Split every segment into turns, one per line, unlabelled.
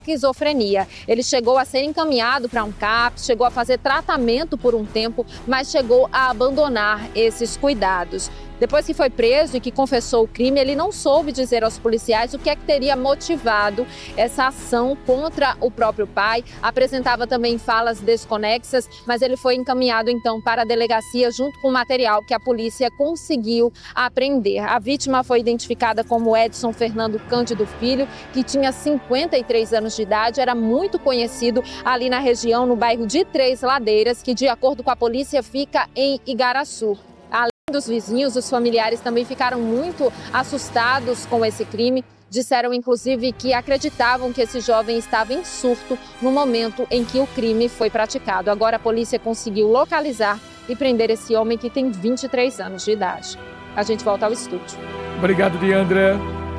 esquizofrenia. Ele chegou a ser encaminhado para um CAPS, chegou a fazer tratamento por um tempo, mas chegou a abandonar esses cuidados. Depois que foi preso e que confessou o crime, ele não soube dizer aos policiais o que é que teria motivado essa ação contra o próprio pai. Apresentava também falas desconexas, mas ele foi encaminhado então para a delegacia junto com o material que a polícia conseguiu apreender. A vítima foi identificada como Edson Fernando Cândido Filho, que tinha 53 anos de idade, era muito conhecido ali na região, no bairro de Três Ladeiras, que de acordo com a polícia fica em Igaraçu. Dos vizinhos, os familiares também ficaram muito assustados com esse crime. Disseram, inclusive, que acreditavam que esse jovem estava em surto no momento em que o crime foi praticado. Agora a polícia conseguiu localizar e prender esse homem que tem 23 anos de idade. A gente volta ao estúdio.
Obrigado, Diandra.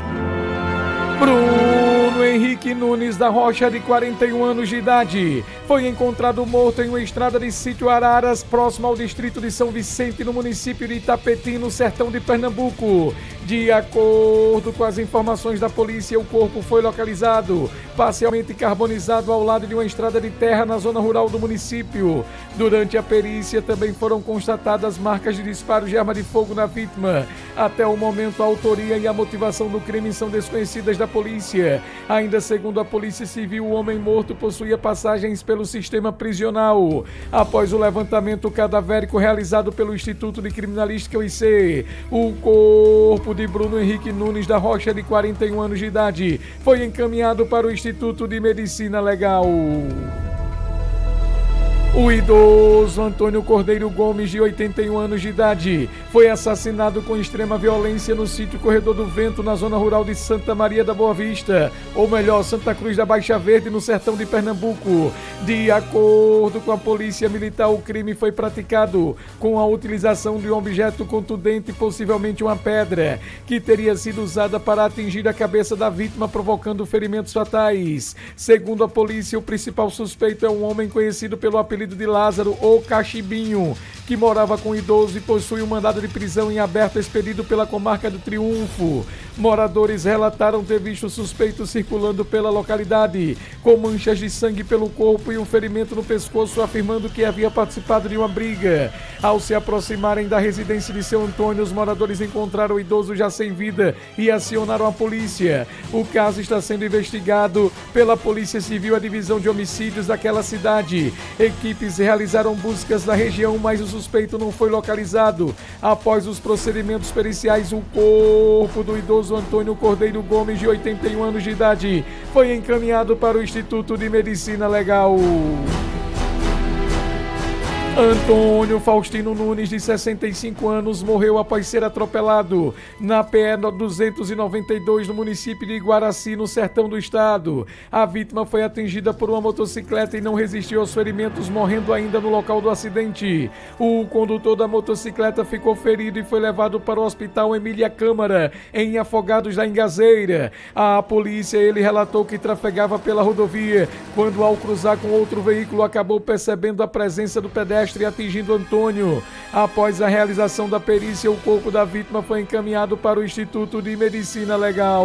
Bruno Henrique Nunes da Rocha, de 41 anos de idade, foi encontrado morto em uma estrada de Sítio Araras, próximo ao distrito de São Vicente, no município de Itapetim, no sertão de Pernambuco. De acordo com as informações da polícia, o corpo foi localizado, parcialmente carbonizado ao lado de uma estrada de terra na zona rural do município. Durante a perícia também foram constatadas marcas de disparos de arma de fogo na vítima. Até o momento, a autoria e a motivação do crime são desconhecidas da polícia. Ainda segundo a Polícia Civil, o homem morto possuía passagens pelo sistema prisional. Após o levantamento cadavérico realizado pelo Instituto de Criminalística UIC, o corpo de Bruno Henrique Nunes da Rocha, de 41 anos de idade, foi encaminhado para o Instituto de Medicina Legal. O idoso Antônio Cordeiro Gomes, de 81 anos de idade, foi assassinado com extrema violência no sítio Corredor do Vento, na zona rural de Santa Maria da Boa Vista, ou melhor, Santa Cruz da Baixa Verde, no sertão de Pernambuco. De acordo com a polícia militar, o crime foi praticado com a utilização de um objeto contundente, possivelmente uma pedra, que teria sido usada para atingir a cabeça da vítima, provocando ferimentos fatais. Segundo a polícia, o principal suspeito é um homem conhecido pelo apelido de Lázaro ou Cachibinho, que morava com o idoso e possui um mandado de prisão em aberto expedido pela comarca do Triunfo. Moradores relataram ter visto o suspeito circulando pela localidade, com manchas de sangue pelo corpo e um ferimento no pescoço, afirmando que havia participado de uma briga. Ao se aproximarem da residência de seu Antônio, os moradores encontraram o idoso já sem vida e acionaram a polícia. O caso está sendo investigado pela Polícia Civil, a Divisão de Homicídios daquela cidade. Equipes realizaram buscas na região, mas o suspeito não foi localizado. Após os procedimentos periciais, o corpo do idoso Antônio Cordeiro Gomes, de 81 anos de idade, foi encaminhado para o Instituto de Medicina Legal. Antônio Faustino Nunes, de 65 anos, morreu após ser atropelado na PE 292, no município de Iguaraci, no sertão do estado. A vítima foi atingida por uma motocicleta e não resistiu aos ferimentos, morrendo ainda no local do acidente. O condutor da motocicleta ficou ferido e foi levado para o Hospital Emília Câmara, em Afogados da Ingazeira. A polícia, ele relatou que trafegava pela rodovia, quando ao cruzar com outro veículo acabou percebendo a presença do pedestre, atingindo Antônio. Após a realização da perícia, o corpo da vítima foi encaminhado para o Instituto de Medicina Legal.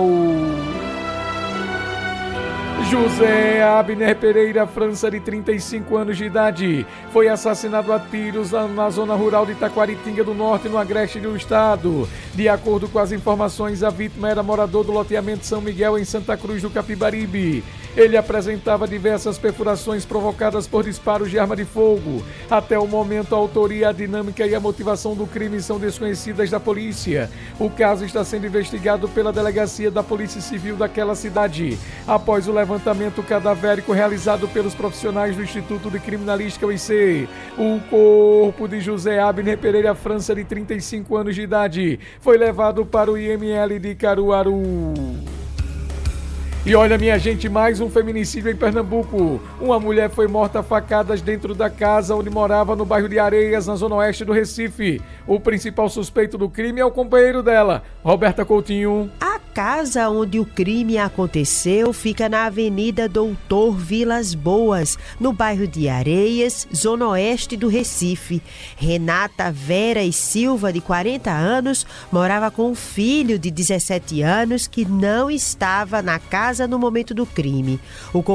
José Abner Pereira França, de 35 anos de idade, foi assassinado a tiros na zona rural de Taquaritinga do Norte, no agreste do estado. De acordo com as informações, a vítima era morador do loteamento São Miguel, em Santa Cruz do Capibaribe. Ele apresentava diversas perfurações provocadas por disparos de arma de fogo. Até o momento, a autoria, a dinâmica e a motivação do crime são desconhecidas da polícia. O caso está sendo investigado pela Delegacia da Polícia Civil daquela cidade. Após o levantamento cadavérico realizado pelos profissionais do Instituto de Criminalística UIC, o corpo de José Abner Pereira França, de 35 anos de idade, foi levado para o IML de Caruaru. E olha, minha gente, mais um feminicídio em Pernambuco. Uma mulher foi morta a facadas dentro da casa onde morava, no bairro de Areias, na zona oeste do Recife. O principal suspeito do crime é o companheiro dela, Roberta Coutinho.
A casa onde o crime aconteceu fica na Avenida Doutor Vilas Boas, no bairro de Areias, zona oeste do Recife. Renata Vera e Silva, de 40 anos, morava com um filho de 17 anos que não estava na casa no momento do crime. O